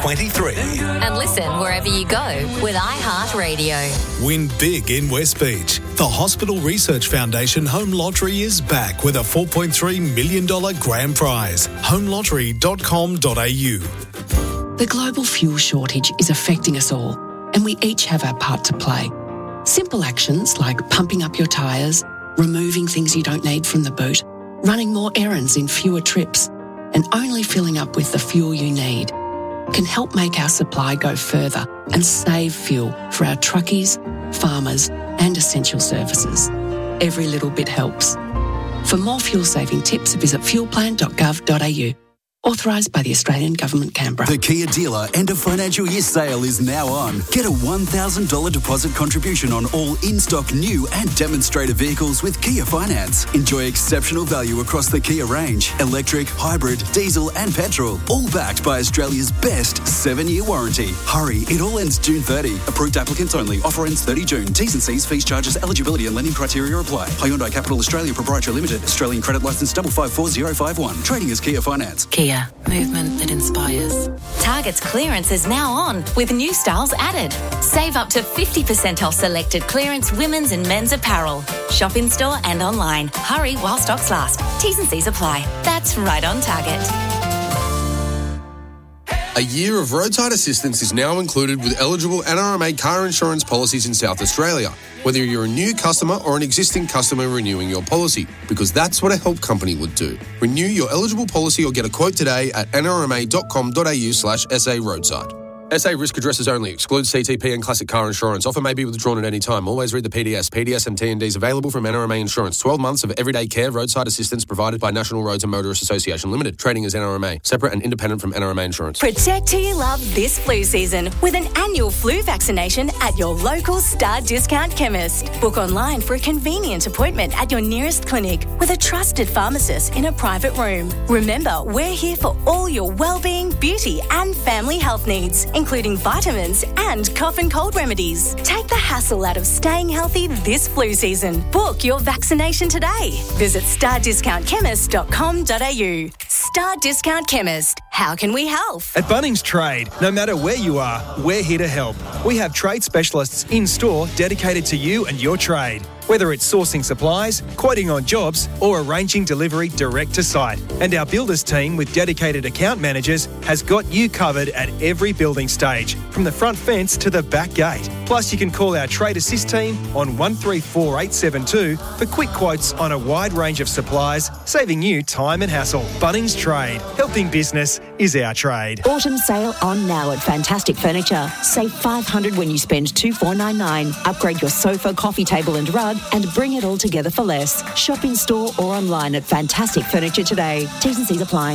1323. And listen wherever you go with iHeartRadio. Win big in West Beach. The Hospital Research Foundation Home Lottery is back with a $4.3 million grand prize. homelottery.com.au. The global fuel shortage is affecting us all, and we each have our part to play. Simple actions like pumping up your tyres, removing things you don't need from the boot, running more errands in fewer trips, and only filling up with the fuel you need can help make our supply go further and save fuel for our truckies, farmers, and essential services. Every little bit helps. For more fuel-saving tips, visit fuelplan.gov.au. Authorised by the Australian Government, Canberra. The Kia dealer end of financial year sale is now on. Get a $1,000 deposit contribution on all in-stock new and demonstrator vehicles with Kia Finance. Enjoy exceptional value across the Kia range. Electric, hybrid, diesel and petrol. All backed by Australia's best 7-year warranty. Hurry, it all ends June 30. Approved applicants only. Offer ends 30 June. T's and C's, fees, charges, eligibility and lending criteria apply. Hyundai Capital Australia Proprietary Limited. Australian credit licence 554051. Trading as Kia Finance. Kia. Movement that inspires. Target's clearance is now on with new styles added. Save up to 50% off selected clearance women's and men's apparel. Shop in store and online. Hurry while stocks last. T's and C's apply. That's right on Target. A year of roadside assistance is now included with eligible NRMA car insurance policies in South Australia, whether you're a new customer or an existing customer renewing your policy, because that's what a help company would do. Renew your eligible policy or get a quote today at nrma.com.au/SA roadside. SA risk addresses only. Excludes CTP and classic car insurance. Offer may be withdrawn at any time. Always read the PDS. PDS and T&Ds available from NRMA Insurance. 12 months of everyday care roadside assistance provided by National Roads and Motorists Association Limited. Trading as NRMA. Separate and independent from NRMA Insurance. Protect who you love this flu season with an annual flu vaccination at your local Star Discount chemist. Book online for a convenient appointment at your nearest clinic with a trusted pharmacist in a private room. Remember, we're here for all your well-being, beauty and family health needs, including vitamins and cough and cold remedies. Take the hassle out of staying healthy this flu season. Book your vaccination today. Visit stardiscountchemist.com.au. Star Discount Chemist. How can we help? At Bunnings Trade, no matter where you are, we're here to help. We have trade specialists in store dedicated to you and your trade. Whether it's sourcing supplies, quoting on jobs, or arranging delivery direct to site. And our builders team with dedicated account managers has got you covered at every building stage, from the front fence to the back gate. Plus, you can call our Trade Assist team on 134872 for quick quotes on a wide range of supplies, saving you time and hassle. Bunnings Trade. Helping business is our trade. Autumn sale on now at Fantastic Furniture. Save $500 when you spend $2,499. Upgrade your sofa, coffee table and rug and bring it all together for less. Shop in store or online at Fantastic Furniture today. T's and C's apply.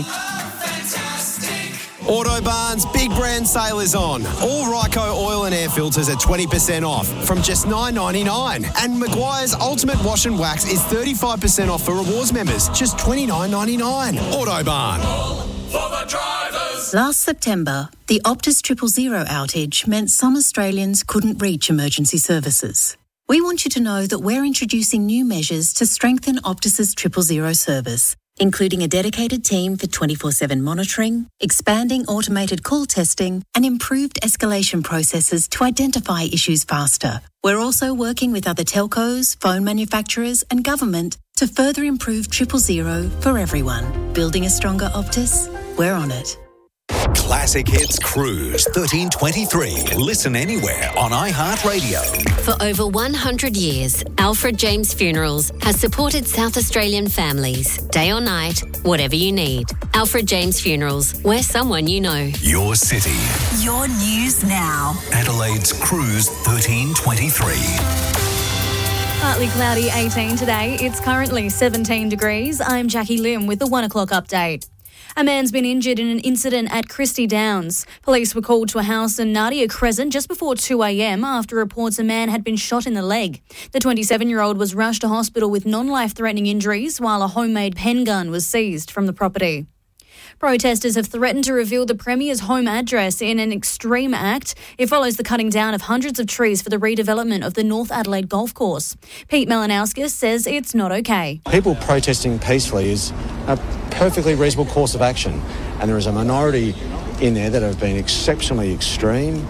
Autobarn's big brand sale is on. All Ryco oil and air filters are 20% off from just $9.99. And Maguire's Ultimate Wash and Wax is 35% off for rewards members, just $29.99. Autobarn. For the drivers. Last September, the Optus 000 outage meant some Australians couldn't reach emergency services. We want you to know that we're introducing new measures to strengthen Optus's 000 service, including a dedicated team for 24/7 monitoring, expanding automated call testing, and improved escalation processes to identify issues faster. We're also working with other telcos, phone manufacturers, and government to further improve 000 for everyone. Building a stronger Optus? We're on it. Classic Hits Cruise 1323. Listen anywhere on iHeartRadio. For over 100 years, Alfred James Funerals has supported South Australian families, day or night, whatever you need. Alfred James Funerals, we're someone you know. Your city. Your news now. Adelaide's Cruise 1323. Partly cloudy, 18 today. It's currently 17 degrees. I'm Jackie Lim with the 1 o'clock update. A man's been injured in an incident at Christie Downs. Police were called to a house in Nadia Crescent just before 2 a.m. after reports a man had been shot in the leg. The 27-year-old was rushed to hospital with non-life-threatening injuries while a homemade pen gun was seized from the property. Protesters have threatened to reveal the Premier's home address in an extreme act. It follows the cutting down of hundreds of trees for the redevelopment of the North Adelaide Golf Course. Pete Malinauskas says it's not okay. People protesting peacefully is a perfectly reasonable course of action, and there is a minority in there that have been exceptionally extreme.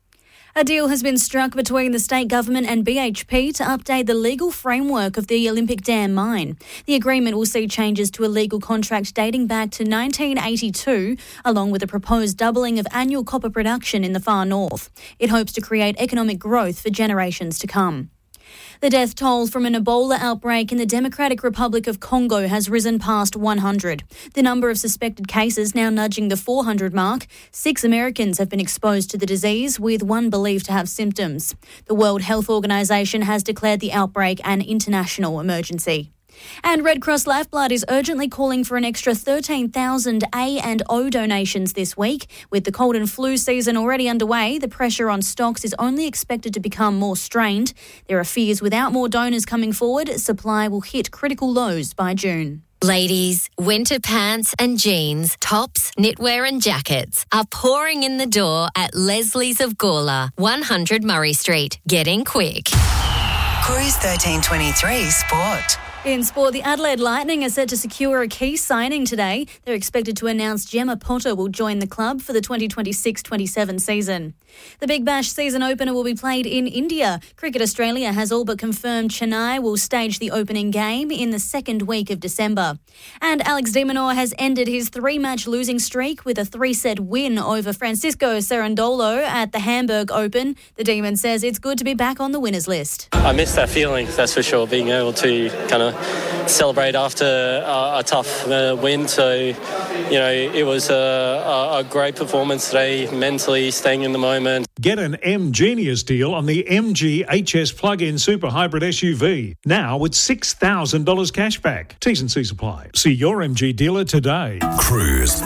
A deal has been struck between the state government and BHP to update the legal framework of the Olympic Dam mine. The agreement will see changes to a legal contract dating back to 1982, along with a proposed doubling of annual copper production in the far north. It hopes to create economic growth for generations to come. The death toll from an Ebola outbreak in the Democratic Republic of Congo has risen past 100. The number of suspected cases now nudging the 400 mark. 6 Americans have been exposed to the disease, with one believed to have symptoms. The World Health Organization has declared the outbreak an international emergency. And Red Cross Lifeblood is urgently calling for an extra 13,000 A and O donations this week. With the cold and flu season already underway, the pressure on stocks is only expected to become more strained. There are fears without more donors coming forward, supply will hit critical lows by June. Ladies, winter pants and jeans, tops, knitwear and jackets are pouring in the door at Leslie's of Gawler, 100 Murray Street. Get in quick. Cruise 1323 Sport. In sport, the Adelaide Lightning are set to secure a key signing today. They're expected to announce Gemma Potter will join the club for the 2026-27 season. The Big Bash season opener will be played in India. Cricket Australia has all but confirmed Chennai will stage the opening game in the second week of December. And Alex de Minaur has ended his 3-match losing streak with a 3-set win over Francisco Cerundolo at the Hamburg Open. The Demon says it's good to be back on the winners list. I miss that feeling, that's for sure, being able to kind of celebrate after a tough win. So, you know, it was a great performance today, mentally staying in the moment. Get an M-Genius deal on the MG HS plug-in super hybrid SUV. Now with $6,000 cash back. T's and C's apply. See your MG dealer today. Cruise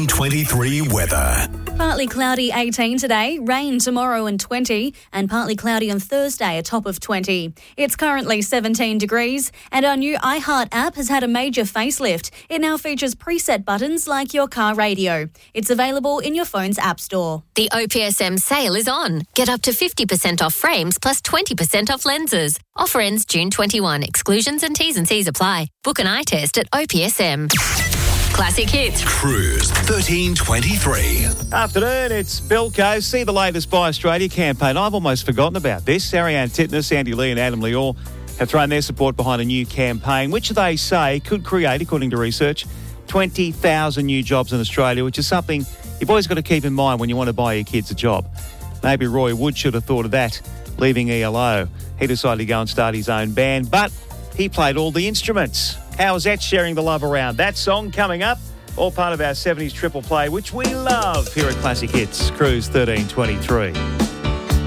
1323 weather. Partly cloudy 18 today, rain tomorrow and 20, and partly cloudy on Thursday, a top of 20. It's currently 17 degrees, and our new iHeart app has had a major facelift. It now features preset buttons like your car radio. It's available in your phone's app store. The OPSM sale is on. Get up to 50% off frames plus 20% off lenses. Offer ends June 21. Exclusions and T's and C's apply. Book an eye test at OPSM. Classic hits. Cruise 1323. Afternoon, it's Belco. See the latest Buy Australia campaign. I've almost forgotten about this. Ariane Titmus, Andy Lee and Adam Lior have thrown their support behind a new campaign, which they say could create, according to research, 20,000 new jobs in Australia, which is something you've always got to keep in mind when you want to buy your kids a job. Maybe Roy Wood should have thought of that, leaving ELO. He decided to go and start his own band, but he played all the instruments. How's that sharing the love around? That song coming up, all part of our 70s triple play, which we love here at Classic Hits, Cruise 1323.